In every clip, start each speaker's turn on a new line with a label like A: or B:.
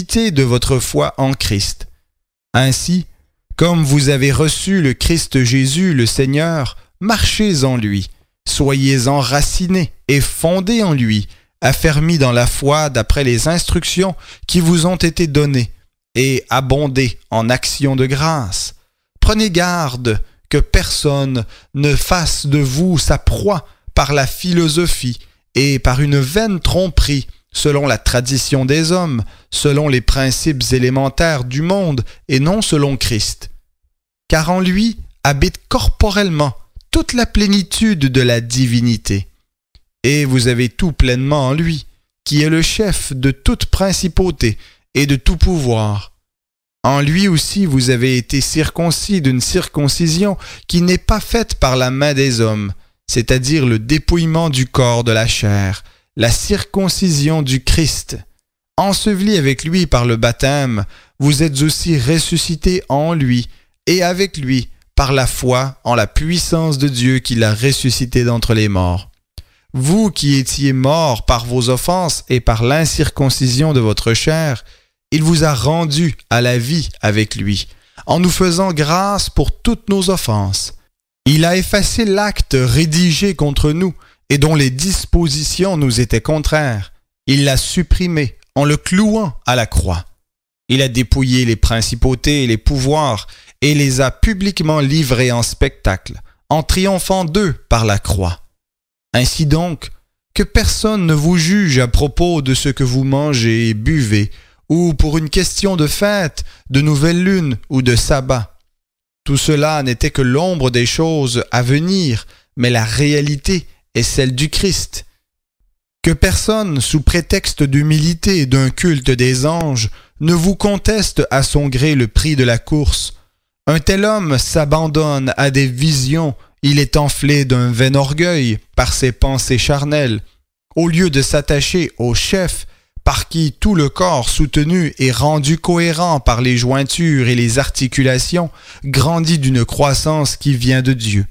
A: l'unicité de votre foi en Christ. Ainsi, comme vous avez reçu le Christ Jésus, le Seigneur, marchez en lui, soyez enracinés et fondés en lui, affermis dans la foi d'après les instructions qui vous ont été données, et abondez en actions de grâce. Prenez garde que personne ne fasse de vous sa proie par la philosophie et par une vaine tromperie, selon la tradition des hommes, selon les principes élémentaires du monde et non selon Christ. Car en lui habite corporellement toute la plénitude de la divinité. Et vous avez tout pleinement en lui, qui est le chef de toute principauté et de tout pouvoir. En lui aussi vous avez été circoncis d'une circoncision qui n'est pas faite par la main des hommes, c'est-à-dire le dépouillement du corps de la chair, la circoncision du Christ. Ensevelis avec lui par le baptême, vous êtes aussi ressuscités en lui et avec lui par la foi en la puissance de Dieu qui l'a ressuscité d'entre les morts. Vous qui étiez morts par vos offenses et par l'incirconcision de votre chair, il vous a rendus à la vie avec lui, en nous faisant grâce pour toutes nos offenses. Il a effacé l'acte rédigé contre nous et dont les dispositions nous étaient contraires. Il l'a supprimé en le clouant à la croix. Il a dépouillé les principautés et les pouvoirs et les a publiquement livrés en spectacle, en triomphant d'eux par la croix. Ainsi donc, que personne ne vous juge à propos de ce que vous mangez et buvez, ou pour une question de fête, de nouvelle lune ou de sabbat. Tout cela n'était que l'ombre des choses à venir, mais la réalité est celle du Christ. Que personne, sous prétexte d'humilité et d'un culte des anges, ne vous conteste à son gré le prix de la course. Un tel homme s'abandonne à des visions, il est enflé d'un vain orgueil par ses pensées charnelles, au lieu de s'attacher au chef, par qui tout le corps soutenu et rendu cohérent par les jointures et les articulations grandit d'une croissance qui vient de Dieu.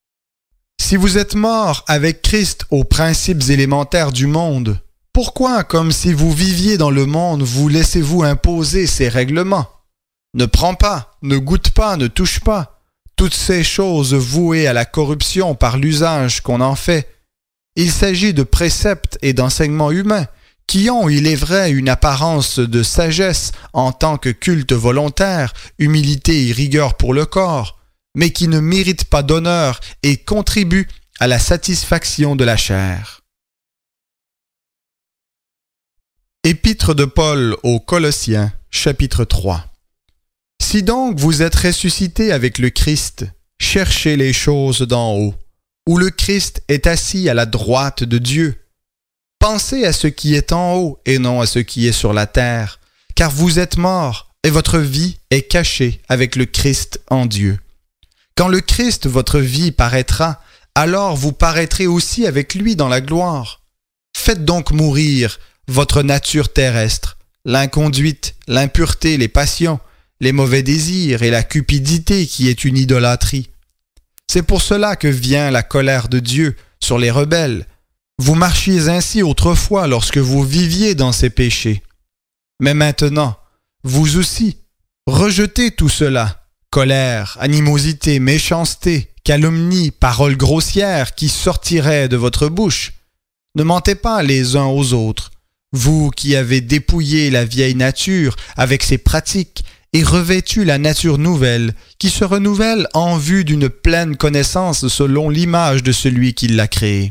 A: Si vous êtes morts avec Christ aux principes élémentaires du monde, pourquoi, comme si vous viviez dans le monde, vous laissez-vous imposer ces règlements? Ne prends pas, ne goûte pas, ne touche pas. Toutes ces choses vouées à la corruption par l'usage qu'on en fait. Il s'agit de préceptes et d'enseignements humains qui ont, il est vrai, une apparence de sagesse en tant que culte volontaire, humilité et rigueur pour le corps, mais qui ne méritent pas d'honneur et contribuent à la satisfaction de la chair. Épître de Paul aux Colossiens, chapitre 3. Si donc vous êtes ressuscités avec le Christ, cherchez les choses d'en haut, où le Christ est assis à la droite de Dieu. Pensez à ce qui est en haut et non à ce qui est sur la terre, car vous êtes morts et votre vie est cachée avec le Christ en Dieu. Quand le Christ, votre vie, paraîtra, alors vous paraîtrez aussi avec lui dans la gloire. Faites donc mourir votre nature terrestre, l'inconduite, l'impureté, les passions, les mauvais désirs et la cupidité qui est une idolâtrie. C'est pour cela que vient la colère de Dieu sur les rebelles. Vous marchiez ainsi autrefois lorsque vous viviez dans ces péchés. Mais maintenant, vous aussi, rejetez tout cela. Colère, animosité, méchanceté, calomnie, paroles grossières qui sortiraient de votre bouche. Ne mentez pas les uns aux autres, vous qui avez dépouillé la vieille nature avec ses pratiques et revêtu la nature nouvelle, qui se renouvelle en vue d'une pleine connaissance selon l'image de celui qui l'a créée.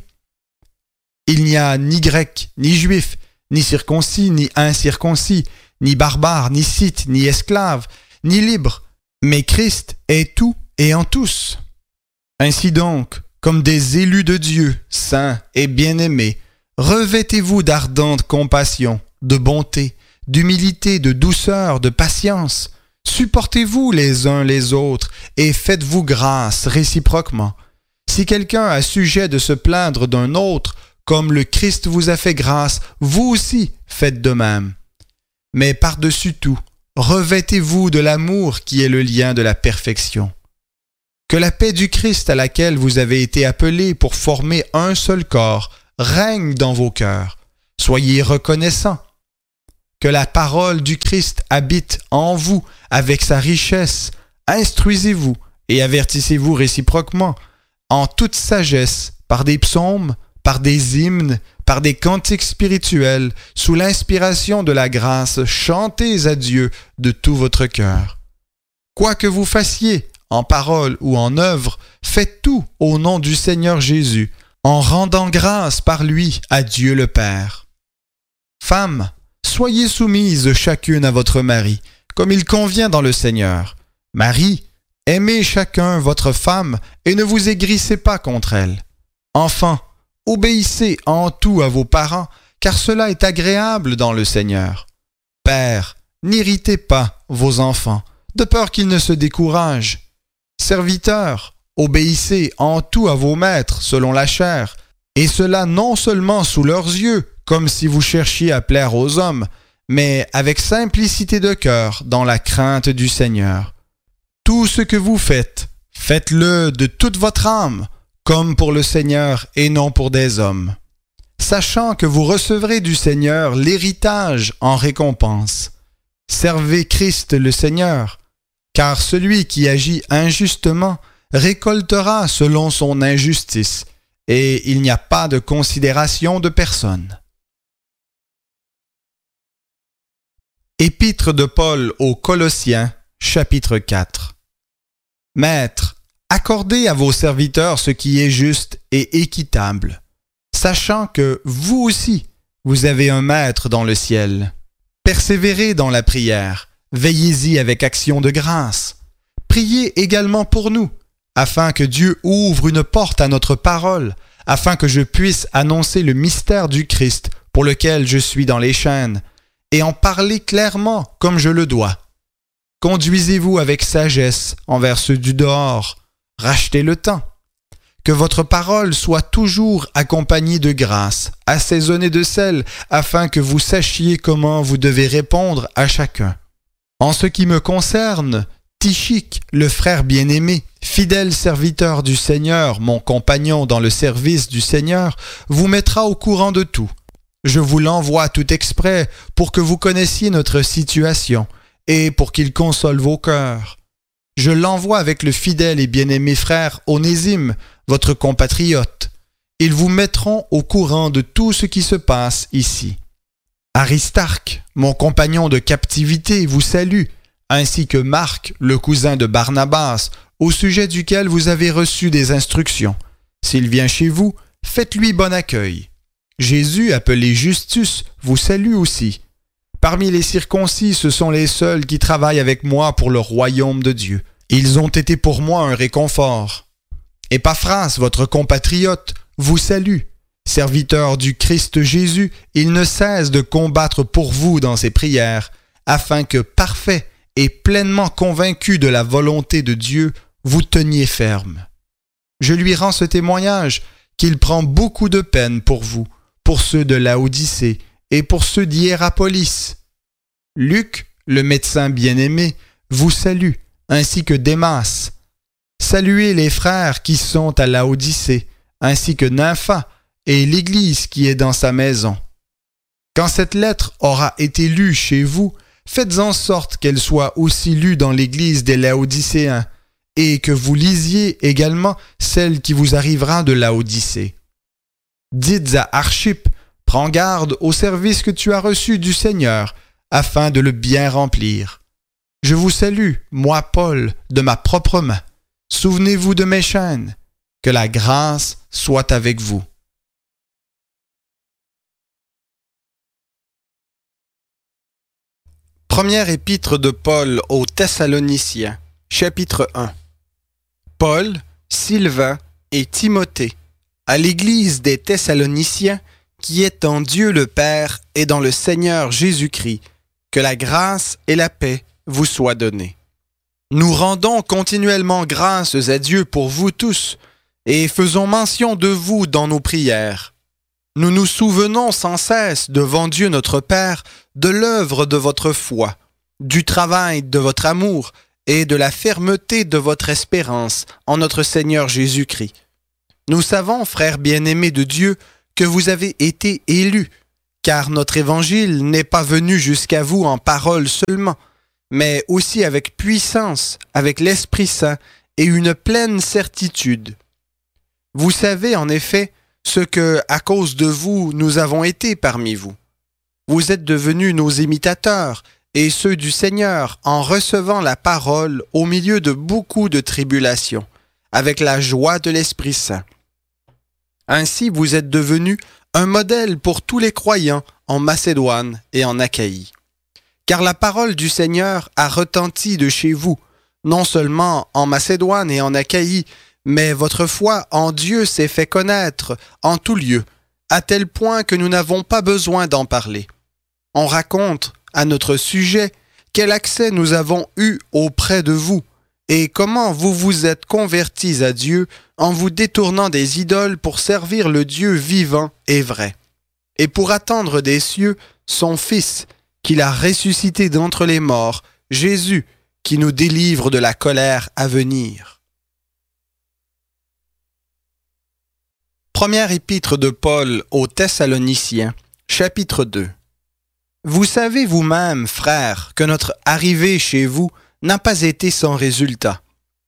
A: Il n'y a ni grec, ni juif, ni circoncis, ni incirconcis, ni barbare, ni scythe, ni esclave, ni libre, mais Christ est tout et en tous. Ainsi donc, comme des élus de Dieu, saints et bien-aimés, revêtez-vous d'ardente compassion, de bonté, d'humilité, de douceur, de patience. Supportez-vous les uns les autres et faites-vous grâce réciproquement. Si quelqu'un a sujet de se plaindre d'un autre, comme le Christ vous a fait grâce, vous aussi faites de même. Mais par-dessus tout, revêtez-vous de l'amour qui est le lien de la perfection. Que la paix du Christ à laquelle vous avez été appelés pour former un seul corps règne dans vos cœurs. Soyez reconnaissants. que la parole du Christ habite en vous avec sa richesse. Instruisez-vous et avertissez-vous réciproquement en toute sagesse par des psaumes, par des hymnes, par des cantiques spirituels, sous l'inspiration de la grâce, chantez à Dieu de tout votre cœur. Quoi que vous fassiez, en parole ou en œuvre, faites tout au nom du Seigneur Jésus, en rendant grâce par lui à Dieu le Père. Femmes, soyez soumises chacune à votre mari, comme il convient dans le Seigneur. Marie, aimez chacun votre femme et ne vous aigrissez pas contre elle. Enfants, obéissez en tout à vos parents, car cela est agréable dans le Seigneur. Pères, n'irritez pas vos enfants, de peur qu'ils ne se découragent. Serviteurs, obéissez en tout à vos maîtres selon la chair, et cela non seulement sous leurs yeux, comme si vous cherchiez à plaire aux hommes, mais avec simplicité de cœur dans la crainte du Seigneur. Tout ce que vous faites, faites-le de toute votre âme, comme pour le Seigneur et non pour des hommes, sachant que vous recevrez du Seigneur l'héritage en récompense. Servez Christ le Seigneur, car celui qui agit injustement récoltera selon son injustice, et il n'y a pas de considération de personne. Épître de Paul aux Colossiens, chapitre 4. Maîtres, accordez à vos serviteurs ce qui est juste et équitable, sachant que vous aussi, vous avez un maître dans le ciel. Persévérez dans la prière, veillez-y avec action de grâce. Priez également pour nous, afin que Dieu ouvre une porte à notre parole, afin que je puisse annoncer le mystère du Christ pour lequel je suis dans les chaînes, et en parler clairement comme je le dois. Conduisez-vous avec sagesse envers ceux du dehors, rachetez le temps. Que votre parole soit toujours accompagnée de grâce, assaisonnée de sel, afin que vous sachiez comment vous devez répondre à chacun. En ce qui me concerne, Tychique, le frère bien-aimé, fidèle serviteur du Seigneur, mon compagnon dans le service du Seigneur, vous mettra au courant de tout. Je vous l'envoie tout exprès pour que vous connaissiez notre situation et pour qu'il console vos cœurs. Je l'envoie avec le fidèle et bien-aimé frère Onésime, votre compatriote. Ils vous mettront au courant de tout ce qui se passe ici. Aristarque, mon compagnon de captivité, vous salue, ainsi que Marc, le cousin de Barnabas, au sujet duquel vous avez reçu des instructions. S'il vient chez vous, faites-lui bon accueil. Jésus, appelé Justus, vous salue aussi. Parmi les circoncis, ce sont les seuls qui travaillent avec moi pour le royaume de Dieu. Ils ont été pour moi un réconfort. Épaphras, votre compatriote, vous salue. Serviteur du Christ Jésus, il ne cesse de combattre pour vous dans ses prières, afin que, parfait et pleinement convaincu de la volonté de Dieu, vous teniez ferme. Je lui rends ce témoignage qu'il prend beaucoup de peine pour vous, pour ceux de Laodicée et pour ceux d'Hiérapolis. Luc, le médecin bien-aimé, vous salue, ainsi que Démas. Saluez les frères qui sont à Laodicée, ainsi que Nympha et l'Église qui est dans sa maison. Quand cette lettre aura été lue chez vous, faites en sorte qu'elle soit aussi lue dans l'Église des Laodicéens, et que vous lisiez également celle qui vous arrivera de Laodicée. Dites à Archippe, prends garde au service que tu as reçu du Seigneur, afin de le bien remplir. Je vous salue, moi Paul, de ma propre main. Souvenez-vous de mes chaînes. Que la grâce soit avec vous. Première épître de Paul aux Thessaloniciens, chapitre 1. Paul, Sylvain et Timothée, à l'Église des Thessaloniciens, qui est en Dieu le Père et dans le Seigneur Jésus-Christ, que la grâce et la paix vous soient données. Nous rendons continuellement grâces à Dieu pour vous tous, et faisons mention de vous dans nos prières. Nous nous souvenons sans cesse devant Dieu notre Père de l'œuvre de votre foi, du travail de votre amour et de la fermeté de votre espérance en notre Seigneur Jésus-Christ. Nous savons, frères bien-aimés de Dieu, que vous avez été élus, Car notre évangile n'est pas venu jusqu'à vous en parole seulement, mais aussi avec puissance, avec l'Esprit Saint et une pleine certitude. Vous savez en effet ce que, à cause de vous, nous avons été parmi vous. Vous êtes devenus nos imitateurs et ceux du Seigneur en recevant la parole au milieu de beaucoup de tribulations, avec la joie de l'Esprit Saint. Ainsi, vous êtes devenus un modèle pour tous les croyants en Macédoine et en Achaïe. Car la parole du Seigneur a retenti de chez vous, non seulement en Macédoine et en Achaïe, mais votre foi en Dieu s'est fait connaître en tout lieu, à tel point que nous n'avons pas besoin d'en parler. On raconte, à notre sujet, quel accès nous avons eu auprès de vous, et comment vous vous êtes convertis à Dieu en vous détournant des idoles pour servir le Dieu vivant et vrai, et pour attendre des cieux son Fils, qu'il a ressuscité d'entre les morts, Jésus, qui nous délivre de la colère à venir. Première épître de Paul aux Thessaloniciens, chapitre 2. Vous savez vous-même, frères, que notre arrivée chez vous n'a pas été sans résultat.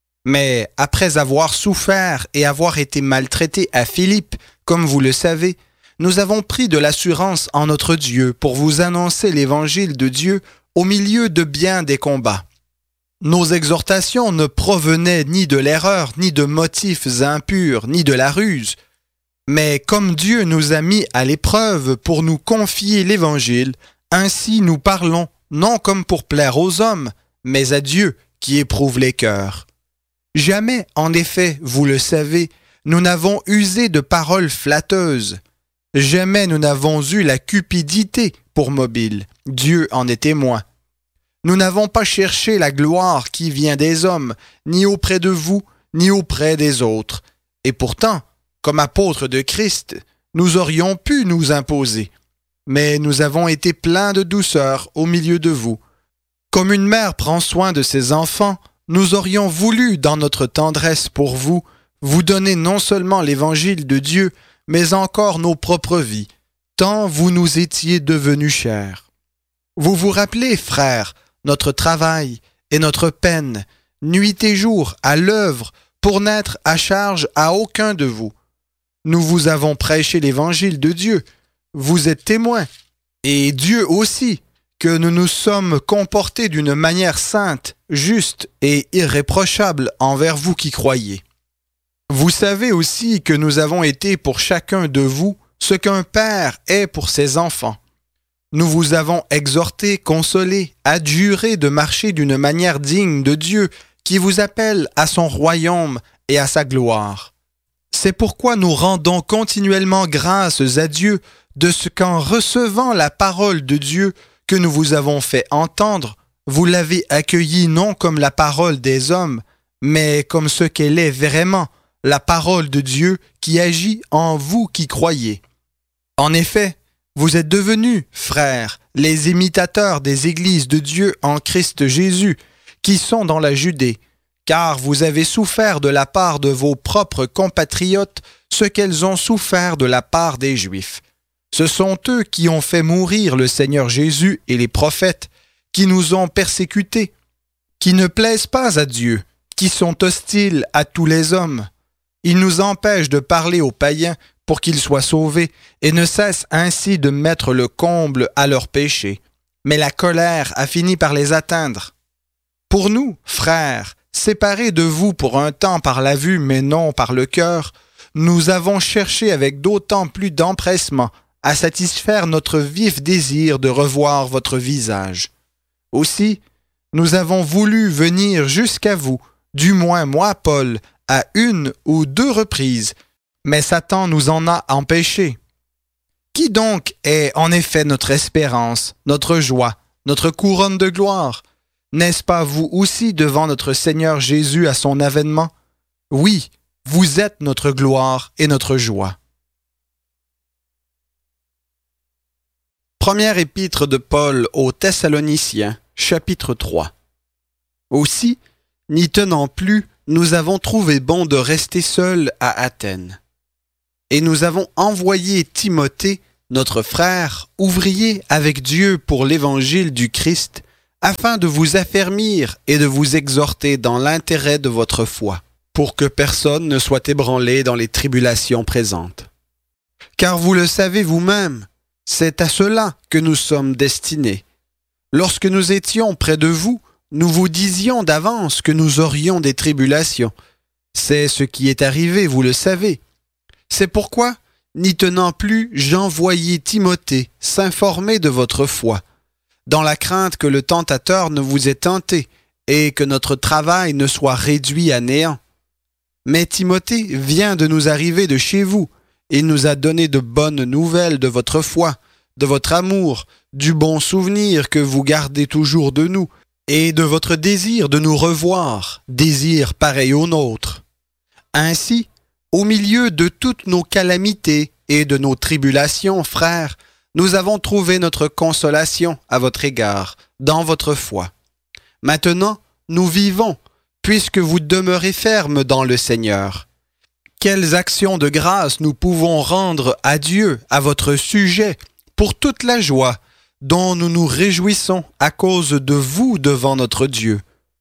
A: Mais après avoir souffert et avoir été maltraités à Philippe, comme vous le savez, nous avons pris de l'assurance en notre Dieu pour vous annoncer l'évangile de Dieu au milieu de bien des combats. Nos exhortations ne provenaient ni de l'erreur, ni de motifs impurs, ni de la ruse. Mais comme Dieu nous a mis à l'épreuve pour nous confier l'évangile, ainsi nous parlons, non comme pour plaire aux hommes, mais à Dieu qui éprouve les cœurs. Jamais, en effet, vous le savez, nous n'avons usé de paroles flatteuses. Jamais nous n'avons eu la cupidité pour mobile. Dieu en est témoin. Nous n'avons pas cherché la gloire qui vient des hommes, ni auprès de vous, ni auprès des autres. Et pourtant, comme apôtres de Christ, nous aurions pu nous imposer. Mais nous avons été pleins de douceur au milieu de vous. Comme une mère prend soin de ses enfants, nous aurions voulu, dans notre tendresse pour vous, vous donner non seulement l'évangile de Dieu, mais encore nos propres vies, tant vous nous étiez devenus chers. Vous vous rappelez, frères, notre travail et notre peine, nuit et jour, à l'œuvre, pour n'être à charge à aucun de vous. Nous vous avons prêché l'évangile de Dieu, vous êtes témoins, et Dieu aussi, que nous nous sommes comportés d'une manière sainte, juste et irréprochable envers vous qui croyez. Vous savez aussi que nous avons été pour chacun de vous ce qu'un père est pour ses enfants. Nous vous avons exhorté, consolé, adjuré de marcher d'une manière digne de Dieu qui vous appelle à son royaume et à sa gloire. C'est pourquoi nous rendons continuellement grâces à Dieu de ce qu'en recevant la parole de Dieu que nous vous avons fait entendre, vous l'avez accueillie non comme la parole des hommes, mais comme ce qu'elle est vraiment, la parole de Dieu qui agit en vous qui croyez. En effet, vous êtes devenus, frères, les imitateurs des églises de Dieu en Christ Jésus, qui sont dans la Judée, car vous avez souffert de la part de vos propres compatriotes ce qu'elles ont souffert de la part des Juifs. Ce sont eux qui ont fait mourir le Seigneur Jésus et les prophètes, qui nous ont persécutés, qui ne plaisent pas à Dieu, qui sont hostiles à tous les hommes. Ils nous empêchent de parler aux païens pour qu'ils soient sauvés et ne cessent ainsi de mettre le comble à leurs péchés. Mais la colère a fini par les atteindre. Pour nous, frères, séparés de vous pour un temps par la vue mais non par le cœur, nous avons cherché avec d'autant plus d'empressement à satisfaire notre vif désir de revoir votre visage. Aussi, nous avons voulu venir jusqu'à vous, du moins moi, Paul, à 1 ou 2 reprises, mais Satan nous en a empêchés. Qui donc est en effet notre espérance, notre joie, notre couronne de gloire? N'est-ce pas vous aussi devant notre Seigneur Jésus à son avènement? Oui, vous êtes notre gloire et notre joie. Première épître de Paul aux Thessaloniciens, chapitre 3. Aussi, n'y tenant plus, nous avons trouvé bon de rester seuls à Athènes. Et nous avons envoyé Timothée
B: notre frère, ouvrier avec Dieu pour l'évangile du Christ, afin de vous affermir et de vous exhorter dans l'intérêt de votre foi, pour que personne ne soit ébranlé dans les tribulations présentes. Car vous le savez vous-même, c'est à cela que nous sommes destinés. Lorsque nous étions près de vous, nous vous disions d'avance que nous aurions des tribulations. C'est ce qui est arrivé, vous le savez. C'est pourquoi, n'y tenant plus, j'envoyai Timothée s'informer de votre foi, dans la crainte que le tentateur ne vous ait tenté et que notre travail ne soit réduit à néant. Mais Timothée vient de nous arriver de chez vous. Il nous a donné de bonnes nouvelles de votre foi, de votre amour, du bon souvenir que vous gardez toujours de nous, et de votre désir de nous revoir, désir pareil au nôtre. Ainsi, au milieu de toutes nos calamités et de nos tribulations, frères, nous avons trouvé notre consolation à votre égard, dans votre foi. Maintenant, nous vivons, puisque vous demeurez fermes dans le Seigneur. Quelles actions de grâce nous pouvons rendre à Dieu à votre sujet pour toute la joie dont nous nous réjouissons à cause de vous devant notre Dieu.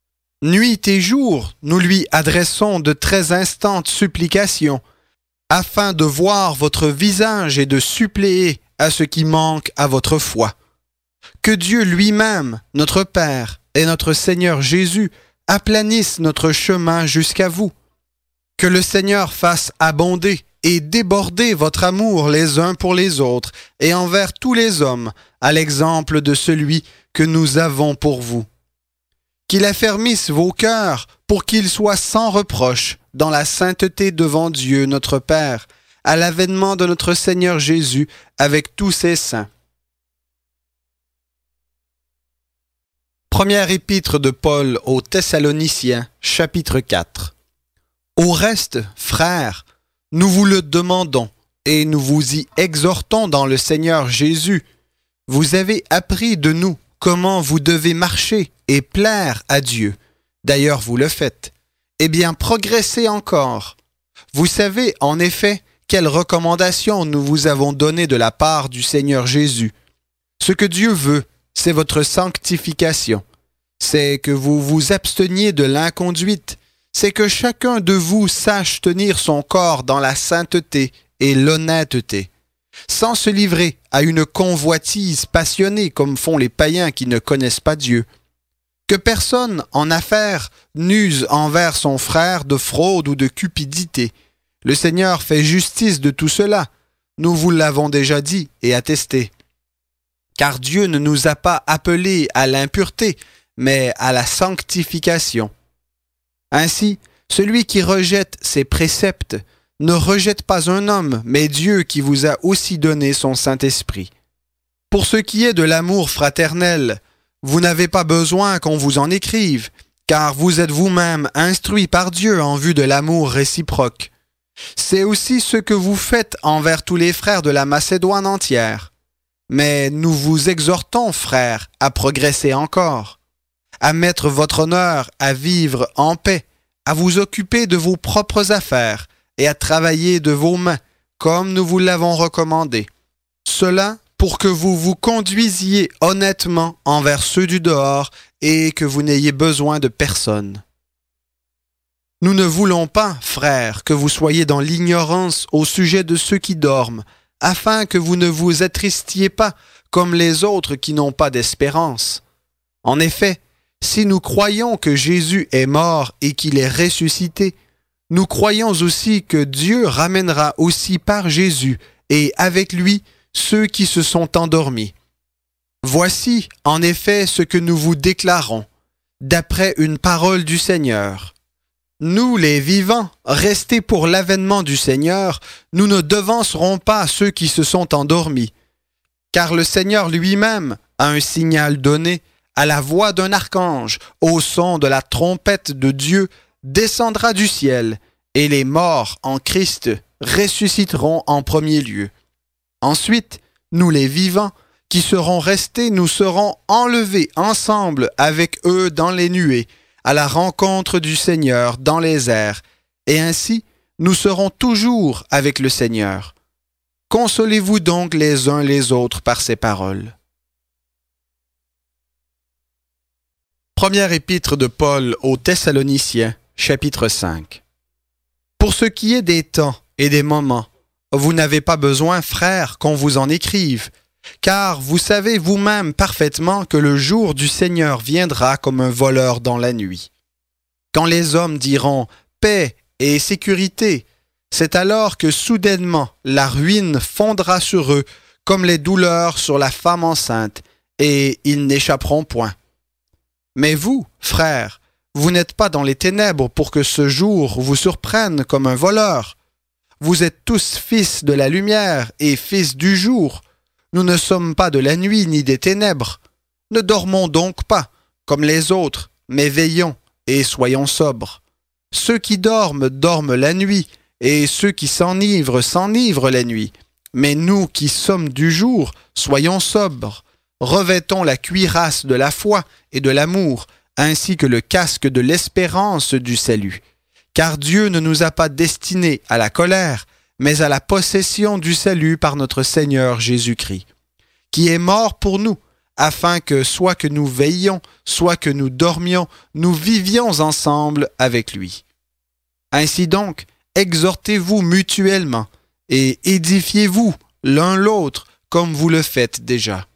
B: Nuit et jour, nous lui adressons de très instantes supplications, afin de voir votre visage et de suppléer à ce qui manque à votre foi. Que Dieu lui-même, notre Père et notre Seigneur Jésus, aplanissent notre chemin jusqu'à vous. Que le Seigneur fasse abonder et déborder votre amour les uns pour les autres et envers tous les hommes, à l'exemple de celui que nous avons pour vous. Qu'il affermisse vos cœurs pour qu'ils soient sans reproche dans la sainteté devant Dieu notre Père, à l'avènement de notre Seigneur Jésus avec tous ses saints. Première épître de Paul aux Thessaloniciens, chapitre 4. Au reste, frères, nous vous le demandons et nous vous y exhortons dans le Seigneur Jésus. Vous avez appris de nous comment vous devez marcher et plaire à Dieu. D'ailleurs, vous le faites. Eh bien, progressez encore. Vous savez, en effet, quelles recommandations nous vous avons données de la part du Seigneur Jésus. Ce que Dieu veut, c'est votre sanctification. C'est que vous vous absteniez de l'inconduite. C'est que chacun de vous sache tenir son corps dans la sainteté et l'honnêteté, sans se livrer à une convoitise passionnée comme font les païens qui ne connaissent pas Dieu. Que personne, en affaires, n'use envers son frère de fraude ou de cupidité. Le Seigneur fait justice de tout cela. Nous vous l'avons déjà dit et attesté. Car Dieu ne nous a pas appelés à l'impureté, mais à la sanctification. Ainsi, celui qui rejette ses préceptes ne rejette pas un homme, mais Dieu qui vous a aussi donné son Saint-Esprit. Pour ce qui est de l'amour fraternel, vous n'avez pas besoin qu'on vous en écrive, car vous êtes vous-même instruits par Dieu en vue de l'amour réciproque. C'est aussi ce que vous faites envers tous les frères de la Macédoine entière. Mais nous vous exhortons, frères, à progresser encore, à mettre votre honneur à vivre en paix, à vous occuper de vos propres affaires et à travailler de vos mains, comme nous vous l'avons recommandé. Cela pour que vous vous conduisiez honnêtement envers ceux du dehors et que vous n'ayez besoin de personne. Nous ne voulons pas, frères, que vous soyez dans l'ignorance au sujet de ceux qui dorment, afin que vous ne vous attristiez pas comme les autres qui n'ont pas d'espérance. En effet, si nous croyons que Jésus est mort et qu'il est ressuscité, nous croyons aussi que Dieu ramènera aussi par Jésus et avec lui ceux qui se sont endormis. Voici, en effet, ce que nous vous déclarons, d'après une parole du Seigneur. Nous, les vivants, restés pour l'avènement du Seigneur, nous ne devancerons pas ceux qui se sont endormis. Car le Seigneur lui-même a un signal donné, à la voix d'un archange, au son de la trompette de Dieu, descendra du ciel, et les morts en Christ ressusciteront en premier lieu. Ensuite, nous les vivants, qui serons restés, nous serons enlevés ensemble avec eux dans les nuées, à la rencontre du Seigneur dans les airs, et ainsi nous serons toujours avec le Seigneur. Consolez-vous donc les uns les autres par ces paroles. Première épître de Paul aux Thessaloniciens, chapitre 5. Pour ce qui est des temps et des moments, vous n'avez pas besoin, frères, qu'on vous en écrive, car vous savez vous-même parfaitement que le jour du Seigneur viendra comme un voleur dans la nuit. Quand les hommes diront « paix et sécurité », c'est alors que soudainement la ruine fondra sur eux comme les douleurs sur la femme enceinte, et ils n'échapperont point. Mais vous, frères, vous n'êtes pas dans les ténèbres pour que ce jour vous surprenne comme un voleur. Vous êtes tous fils de la lumière et fils du jour. Nous ne sommes pas de la nuit ni des ténèbres. Ne dormons donc pas, comme les autres, mais veillons et soyons sobres. Ceux qui dorment, dorment la nuit, et ceux qui s'enivrent la nuit. Mais nous qui sommes du jour, soyons sobres. Revêtons la cuirasse de la foi et de l'amour, ainsi que le casque de l'espérance du salut. Car Dieu ne nous a pas destinés à la colère, mais à la possession du salut par notre Seigneur Jésus-Christ, qui est mort pour nous, afin que, soit que nous veillions, soit que nous dormions, nous vivions ensemble avec lui. Ainsi donc, exhortez-vous mutuellement et édifiez-vous l'un l'autre comme vous le faites déjà.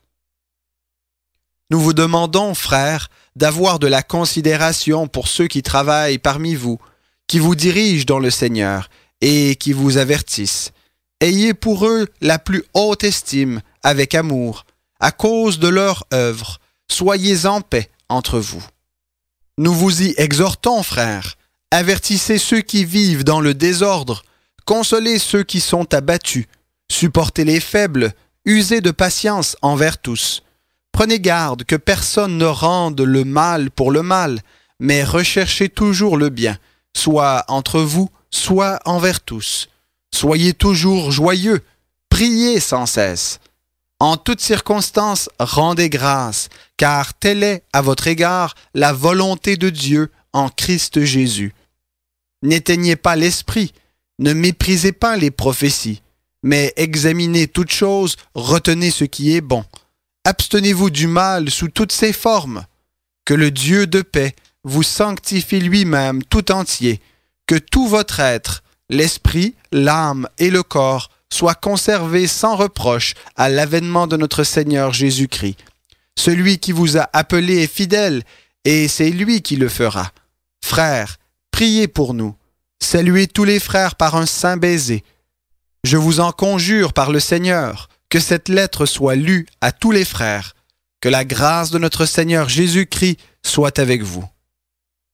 B: Nous vous demandons, frères, d'avoir de la considération pour ceux qui travaillent parmi vous, qui vous dirigent dans le Seigneur et qui vous avertissent. Ayez pour eux la plus haute estime avec amour, à cause de leur œuvre. Soyez en paix entre vous. Nous vous y exhortons, frères. Avertissez ceux qui vivent dans le désordre, consolez ceux qui sont abattus, supportez les faibles, usez de patience envers tous. Prenez garde que personne ne rende le mal pour le mal, mais recherchez toujours le bien, soit entre vous, soit envers tous. Soyez toujours joyeux, priez sans cesse. En toutes circonstances, rendez grâce, car telle est à votre égard la volonté de Dieu en Christ Jésus. N'éteignez pas l'esprit, ne méprisez pas les prophéties, mais examinez toutes choses, retenez ce qui est bon. Abstenez-vous du mal sous toutes ses formes. Que le Dieu de paix vous sanctifie lui-même tout entier, que tout votre être, l'esprit, l'âme et le corps, soient conservés sans reproche à l'avènement de notre Seigneur Jésus-Christ. Celui qui vous a appelé est fidèle, et c'est lui qui le fera. Frères, priez pour nous. Saluez tous les frères par un saint baiser. Je vous en conjure par le Seigneur, que cette lettre soit lue à tous les frères. Que la grâce de notre Seigneur Jésus-Christ soit avec vous.